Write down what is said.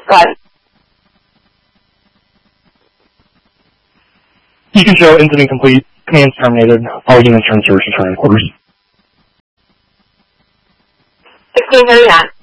Go ahead. You can show incident complete, commands terminated, all units turn service return quarters. 1639.